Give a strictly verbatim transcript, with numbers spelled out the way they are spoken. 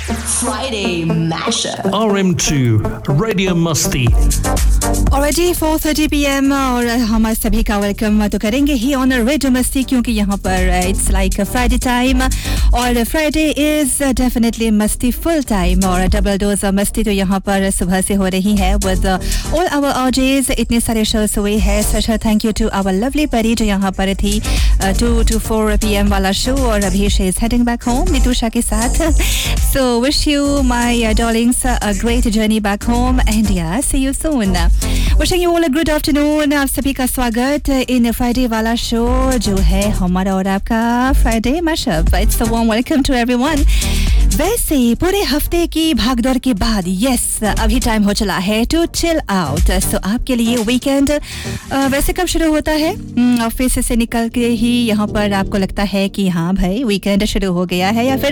Friday Mashup. R M two Radio Musty. Already four thirty p m और हम सभी का वेलकम तो करेंगे ही ऑन रेडियो मस्ती क्योंकि यहाँ पर इट्स लाइक फ्राइडे टाइम और फ्राइडे इज डेफिनेटली मस्ती फुल टाइम और डबल डोज मस्ती तो यहाँ पर सुबह से हो रही है विद ऑल आवर आरजेस. इतने सारे शोज हुए हैं. Special thank you to our lovely परी जो यहाँ पर थी to to four P M वाला शो और अभी she is heading back home नितुषा के साथ. So wish you my Darling's a great journey back home and या सी you soon. Wishing you all a good afternoon. आप सभी का स्वागत इन फ्राइडे वाला शो जो है हमारा और आपका Friday mashup. It's a warm welcome to everyone. वैसे पूरे हफ्ते की भागदौड़ के बाद यस अभी टाइम हो चला है टू चिल आउट. सो आपके लिए वीकेंड वैसे कब शुरू होता है? ऑफिस से निकल के ही यहाँ पर आपको लगता है कि हाँ भाई वीकेंड शुरू हो गया है या फिर